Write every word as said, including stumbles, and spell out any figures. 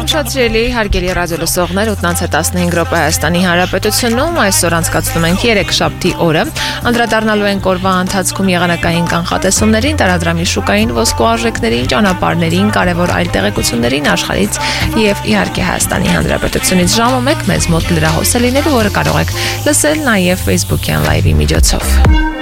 Շատ սիրելի հարգելի ռադիոլսողներ, ութ տասնհինգ րոպե Հայաստանի Հանրապետությունում այսօր անցկացնում ենք երեքշաբթի օրը։ Անդրադառնալու ենք օրվա ընթացքում եղանակային կանխատեսումներին, տարադրամի շուկային ոսկու արժեքներին, ճանապարհներին, կարևոր այլ տեղեկություններին աշխարհից եւ իհարկե Հայաստանի Հանրապետությունից ժամը մեկ մեզ մոտ լրահոսը լինելու, որը կարող եք լսել նաեւ Facebook-յան լայվի միջոցով։